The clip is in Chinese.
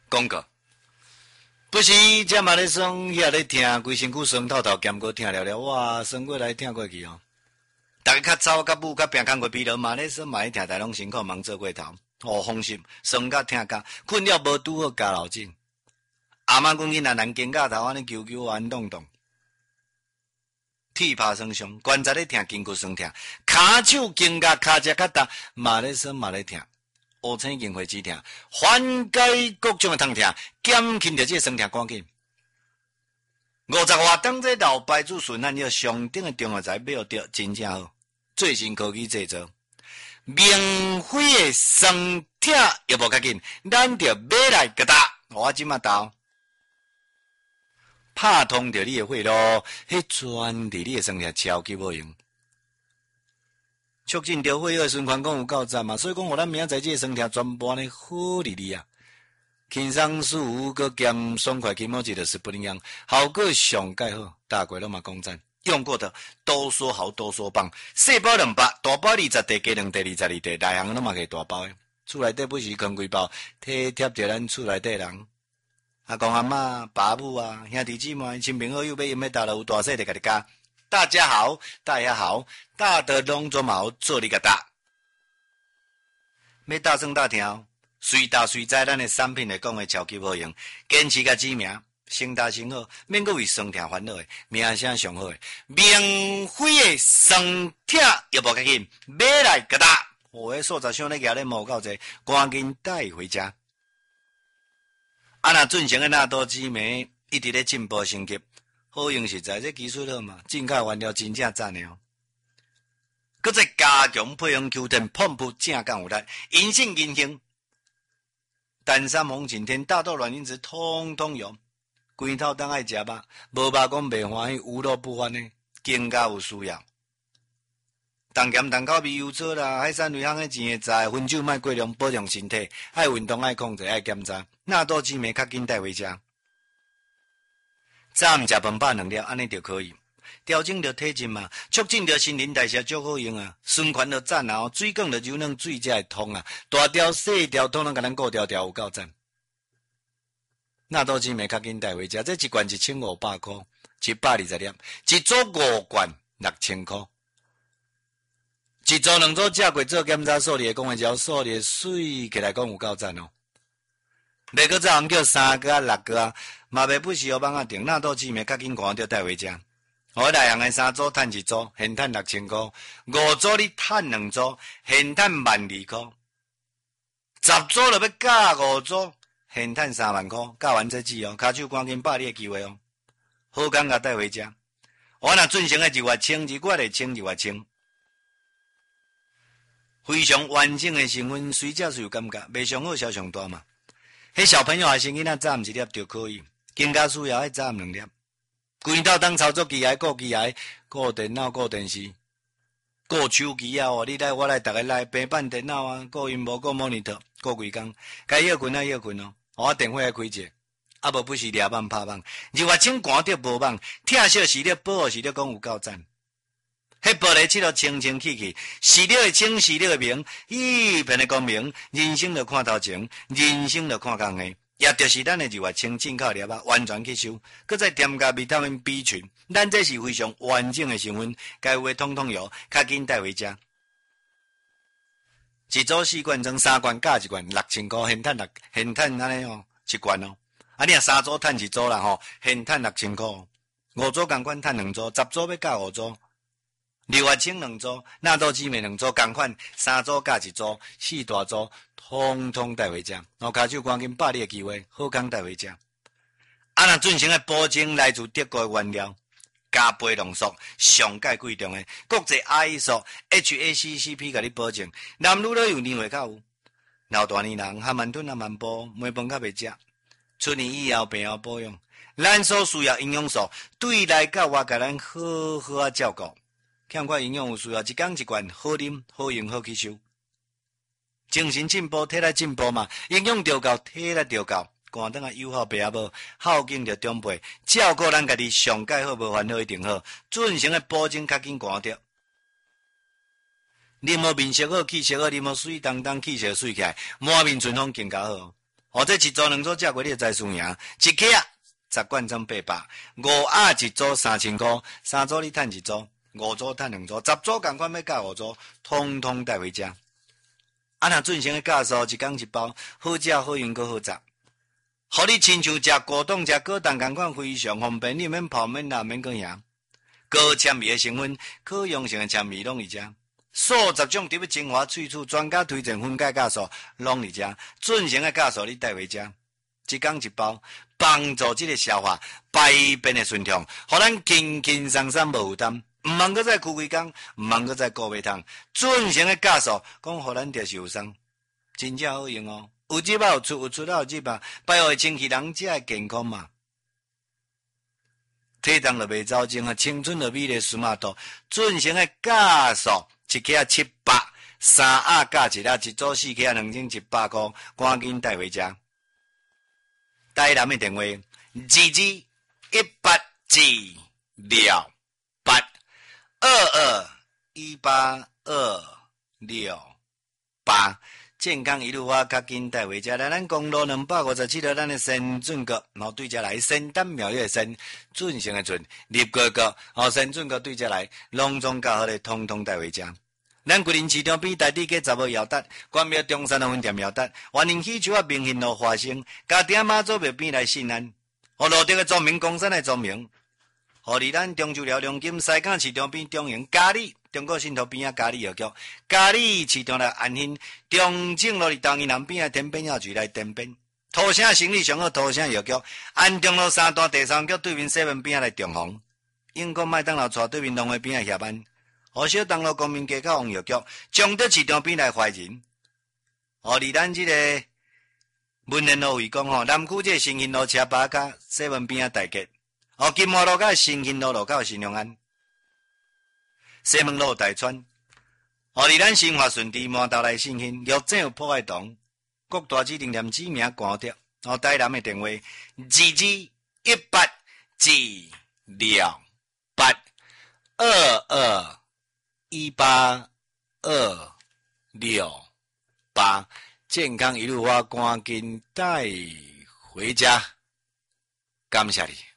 广告。不是，这嘛咧酸，遐咧听，规身躯酸透透，兼过听了了，哇，酸过来听过去哦。大家较早、较母、较拼工过疲劳嘛咧酸，嘛咧听，大拢辛苦忙做过头，哦，放心，酸甲听甲，困了无拄好加老紧。阿妈讲囡仔难肩胛头安尼揪揪弯动动，铁拍酸伤，关节咧听，筋骨酸痛，骹手肩胛骹只较重，嘛咧酸嘛咧痛。乌青硬会止痛，缓解各种的痛痛，减轻着这个酸痛赶紧。50外当这老牌子顺咱要上等的中药材买到真正好，最新科技制作，免费的酸痛药无较紧，咱着买来给打，我即马到，拍通着你的血路，迄专伫你的酸痛超级有用。促进着血液循环，讲有够赞嘛，所以讲，互咱明仔载这酸痛全部呢好哩哩啊！轻松舒服，佮兼爽快，起毛一就是不一样，效果上介好，大家拢嘛讲赞，用过的多说好，多说棒，细包200，大包20，加2第22第，内行拢嘛给大包的，厝内底不是扛几包，体贴着咱厝内底人，阿公阿嬷、爸母啊、兄弟姊妹、亲朋好友，要用要大了有大细的家己加。大家好，大家好，大的拢做毛做你个大，要大声大听，随大随在咱的产品来讲的超级好用，坚持甲知名，先大先好，免阁为酸痛烦恼的，名声上好的，免费的酸痛药无较紧，买来个大，我的素材箱咧举咧毛够济，赶紧带回家。那进行的纳多紫莓一直咧进步升级。好用实在，这技术好嘛，进口原料真正赞的哦。搁再加强配方 Q10 碰布正干有力，银杏银杏、丹参红景天、大豆卵磷脂通通有，规套当爱食吧，无吧讲袂欢喜，有路不欢呢，更加有需要。重咸重口味油炒啦，海产类行的钱会在，分酒卖过量，保养身体，爱运动爱控制爱检查，纳豆紫莓较紧带回家。早暗食饭饱2粒，安尼就可以调整着体质嘛，促进着新陈代谢，足好用啊！循环着赞啊，水管着柔软，水才会通啊！大条细条，统统甲咱顾条条，有够赞。纳豆紫莓较紧带回家，这一罐1500块，120粒，一组5罐6000块。一组2组食过做检查，数字讲的只要数字水起来讲有够赞哦。袂阁早暗叫3个6个啊，嘛袂不时互网啊订纳豆紫莓较紧赶着带回家。我内行的3组趁1组，现趁6000块；5组你趁2组，现趁12000块；10组就要加5组，现趁3万块。加完这季哦，骹手赶紧把你的机会哦，好感觉带回家。我若进行的2月清，2月的清，2月清，非常完整的成分，随食是有感觉，袂上好销上大嘛。迄小朋友还是囡仔早暗1粒就可以，更加需要迄早暗2粒。规套当操作机械、顾机械、顾电脑、顾电视、顾手机啊！哦，你来我来，逐个来平板电脑啊，顾荧幕、顾 monitor、顾规工，该休困啊休困哦。我电话来开者，啊无不是抓网拍网，2月清寒着无网，疼惜时了，保护时了，讲有够赞。迄玻璃漆都清清气气，时了会清，时了会明，一片的光明，人生就看头前，人生就看工下。也就是咱的2月清进口粒啊，完全吸收，搁再添加维他命 B 群，咱这是非常完整的成分，该有的统统有，较紧带回家。一组4罐装，3罐加1罐6000块，现趁安尼哦，1罐哦。啊，你若3组趁1组啦吼，现趁6000块，5组共款趁2组，10组要加5组。2月清2组，纳豆紫莓2组，共款3组加1组，4大组，统统带回家。然后骹手赶紧把你的机会，好康带回家。啊，若进行的保证来自德国的原料，加倍浓缩，上界贵重的，国际 ISO、HACCP 甲你保证，男女都有，年岁较有。老大年人含慢吞含慢补，每饭较袂食，出年以后病后保养，咱所需要营养素，对内到外甲咱好好啊照顾。欠缺营养有需要，一天1罐，好啉、好用、好吸收。精神进步，体力进步嘛，营养调够，体力调够，寒顿啊友好爸阿母，孝敬着长辈，照顾咱家己上界好，无烦恼一定好，进行的保证较紧寒着。你无面色好，气色好，你无水当当，气色水起来，满面春风更加好。 哦，这一组两组价过你才输赢，一克啊10罐装800，5盒一组3000块，3组你赚一组，5组赚2组，10组同款要加5组，通通带回家。啊，若准成的价数一工一包，好食好用阁好食，互你亲像食果冻、食果冻同款非常方便，你免泡免辣免搁赢。高纤维的成分、可溶性的纤维拢伫遮，数十种特别精华萃取，专家推荐分解酵素拢伫遮，准成的酵素你带回家，一工一包，帮助这个消化排便的顺畅，互咱轻轻松松无负担。毋茫搁再开几工，毋茫搁再顾买汤，准成的酵素，讲互咱着受伤，真正好用哦。有入啊有出，有出啊有入啊，排互清气人才会健康嘛。体重就袂走精啊，青春就美丽舒马度，准成的酵素一克700，3盒加一盒，一组4克2100块，赶紧带回家。台南的电话221828，健康一路花较紧带回家。来咱公路257号，咱的先准阁，然后对遮来仙丹妙药的仙，准成的准，立个个，先准阁对遮来，拢总较好的，通通带回家。咱桂林市场边台地街10号摇达，关庙中山路分店摇达，万宁喜洲啊明兴路华兴，家丁妈祖庙边来信安，路德的庄名公山的庄名，离咱中州寮龙金西港市场边中营嘉里中国信托边啊嘉里药局，嘉里市场来安兴，中正路伫东营南边啊天边药局来天边，土城生理上好土城药局，安中路3段第3局对面7边啊来中红，英国麦当劳带对面龙华边啊下班。河小东路公民街口王药局，中德市场边来怀仁。离咱这个文联路围讲南区这新兴路车巴甲7边啊大街。金华路甲新兴路路口新隆安。西门路大川。离咱新华顺地满道来新兴，玉井有破坏洞，国大指定念指名关掉。台南的电话22182268，健康一路花赶紧带回家，感谢你。